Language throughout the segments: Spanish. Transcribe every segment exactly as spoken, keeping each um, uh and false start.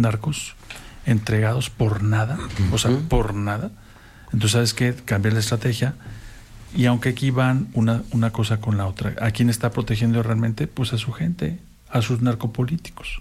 narcos entregados por nada, uh-huh. o sea, por nada. Entonces, ¿sabes qué? Cambiar la estrategia. Y aunque aquí van una, una cosa con la otra, ¿a quién está protegiendo realmente? Pues a su gente, a sus narcopolíticos.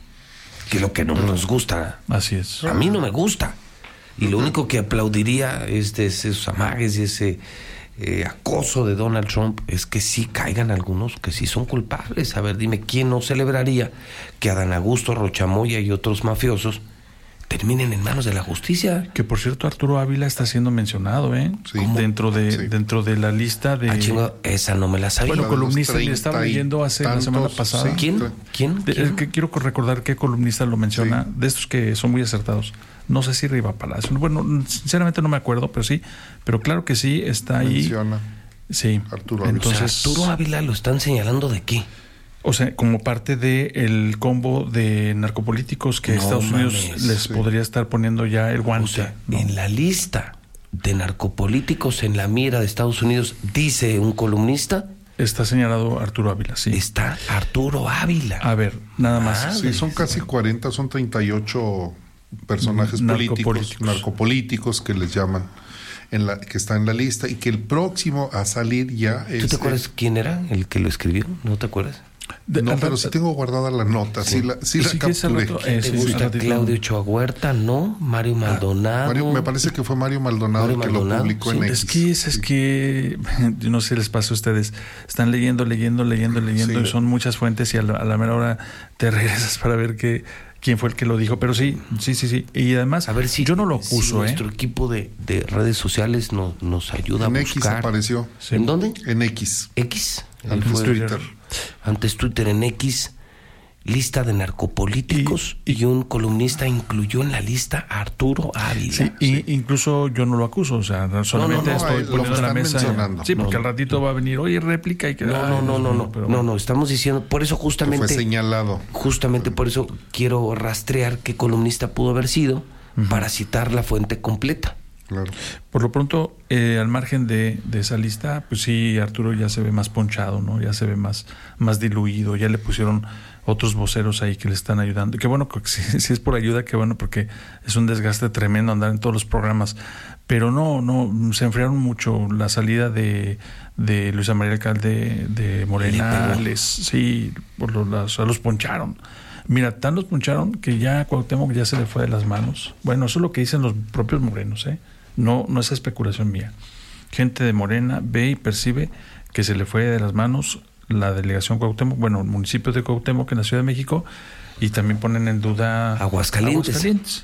Que lo que no nos gusta. Así es. A mí no me gusta. Y lo único que aplaudiría es de esos amagues y ese eh, acoso de Donald Trump es que sí caigan algunos que sí son culpables. A ver, dime, ¿quién no celebraría que Adán Augusto, Rocha Moya y otros mafiosos terminen en manos de la justicia? Que por cierto, Arturo Ávila está siendo mencionado, ¿eh? Sí. Dentro de Sí. dentro de la lista de... Ah, chingo, esa no me la sabía. Bueno, de los columnista, le treinta estaba y leyendo hace tantos, la semana pasada. sí. ¿Quién? ¿Quién? De- ¿Quién? es que quiero recordar qué columnista lo menciona, Sí. de estos que son muy acertados. No sé si Riva Palacio. Bueno, sinceramente no me acuerdo, pero sí. Pero claro que sí, está ahí. Menciona Sí. Arturo Ávila. O sea, Entonces, Arturo Ávila lo están señalando de qué. o sea, como parte del combo de narcopolíticos que No Estados Unidos mames. les Sí. podría estar poniendo ya el guante. O sea, ¿no? en la lista de narcopolíticos en la mira de Estados Unidos, dice un columnista, Está señalado Arturo Ávila, sí. está Arturo Ávila. A ver, nada más. Ah, Sí, son casi cuarenta, son treinta y ocho personajes Narcopolíticos. políticos, narcopolíticos que les llaman, en la que está en la lista, y que el próximo a salir ya es... ¿Tú te acuerdas quién era el que lo escribió? ¿No te acuerdas? De- No, al pero rato- sí tengo guardada la nota, sí, la, sí la Sí, que ese capturé. rato, eh, ¿Te sí, gusta al ratito. Claudio Ochoa Huerta? ¿No? Mario Maldonado. Mario- me parece que fue Mario Maldonado Mario el que Maldonado, lo publicó sí. en Es X. que es, es que yo no sé si les pasa a ustedes, están leyendo, leyendo, leyendo, leyendo, Sí. y son muchas fuentes y a la, a la mera hora te regresas para ver qué, quién fue el que lo dijo, pero sí, sí, sí, sí. Y además, A ver si yo no lo si acuso, ¿eh? nuestro equipo de, de redes sociales no, nos ayuda En a X buscar. apareció. Sí. ¿En dónde? En X. X. Antes Fue- Twitter. Antes Twitter, en X, lista de narcopolíticos, y, Y- y- un columnista incluyó en la lista a Arturo Ávila. Sí, y incluso yo no lo acuso, o sea, solamente no, no, estoy lo poniendo en la están mesa. mencionando. Sí, porque No. al ratito va a venir, oye, réplica y que. No, ay, no, no, Dios no, mío, no, pero no, bueno. no, estamos diciendo, por eso Que justamente, fue señalado. justamente por eso quiero rastrear qué columnista pudo haber sido para citar la fuente completa. Claro. Por lo pronto, eh, al margen de, de esa lista, pues sí, Arturo ya se ve más ponchado, ¿no? Ya se ve más, más diluido, ya le pusieron otros voceros ahí que le están ayudando. Qué bueno, que si, si es por ayuda, qué bueno, porque es un desgaste tremendo andar en todos los programas. Pero no, no, se enfriaron mucho. La salida de, de Luisa María Alcalde de Morena, Le pegó. les, sí, por lo, las, los poncharon. Mira, tan los poncharon que ya Cuauhtémoc ya se le fue de las manos. Bueno, eso es lo que dicen los propios morenos, ¿eh? No, no es especulación mía. Gente de Morena ve y percibe que se le fue de las manos la delegación Cuauhtémoc, bueno, el municipio de Cuauhtémoc en la Ciudad de México, y también ponen en duda Aguascalientes. Aguascalientes.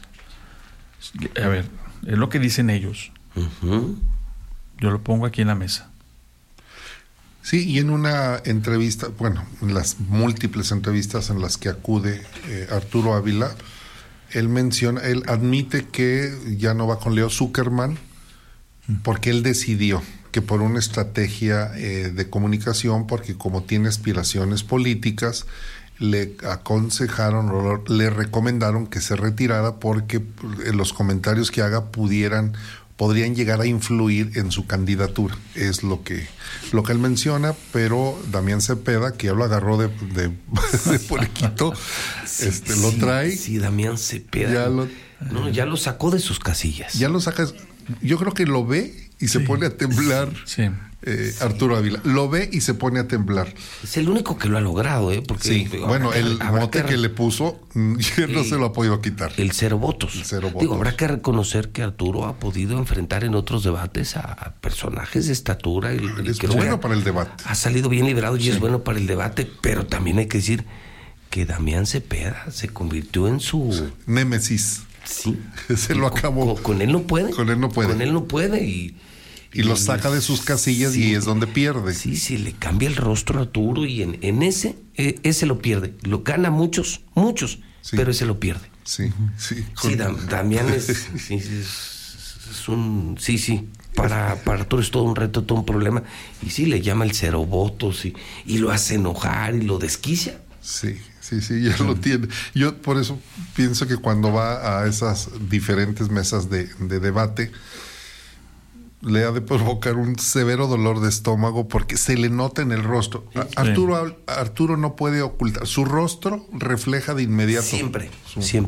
A ver, es lo que dicen ellos. Ujú. Yo lo pongo aquí en la mesa. Sí, y en una entrevista, bueno, en las múltiples entrevistas en las que acude eh, Arturo Ávila, él menciona, él admite que ya no va con Leo Zuckerman porque él decidió que por una estrategia eh, de comunicación, porque como tiene aspiraciones políticas, le aconsejaron o le recomendaron que se retirara porque eh, los comentarios que haga pudieran podrían llegar a influir en su candidatura. Es lo que lo que él menciona, pero Damián Cepeda, que ya lo agarró de, de, de puerquito, Sí, este, lo sí, trae, Sí, Damián Cepeda. ya lo, No, ya lo sacó de sus casillas. ya lo sacas. Yo creo que lo ve y se Sí. pone a temblar. Sí. eh, Arturo Ávila lo ve y se pone a temblar. Es el único que lo ha logrado, ¿eh? Porque Sí, habrá bueno, que- el habrá mote que le puso mm, ya no Sí. se lo ha podido quitar. El cero votos. El cero Digo, votos. habrá que reconocer que Arturo ha podido enfrentar en otros debates a, a personajes de estatura. Y, y Es creo bueno que para el debate. ha salido bien librado y es bueno para el debate, pero también hay que decir que Damián Cepeda se convirtió en su... Némesis. Sí. Se Y lo con- acabó. Con, con él no puede. Con él no puede. Con él no puede y... Y lo saca de sus casillas sí, y es donde pierde. Sí, sí, le cambia el rostro a Arturo y en, en ese, eh, ese lo pierde. Lo gana muchos, muchos, Sí. pero ese lo pierde. Sí, sí. Sí, Con- Dam- Damián es, es, es- es un... Sí, sí, para, para Arturo es todo un reto, todo un problema. Y sí, le llama el cero votos y, y lo hace enojar y lo desquicia. Sí, sí, sí, ya lo tiene. Yo por eso pienso que cuando va a esas diferentes mesas de, de debate, le ha de provocar un severo dolor de estómago porque se le nota en el rostro. A- Arturo, Arturo no puede ocultar. Su rostro refleja de inmediato Siempre, su- siempre.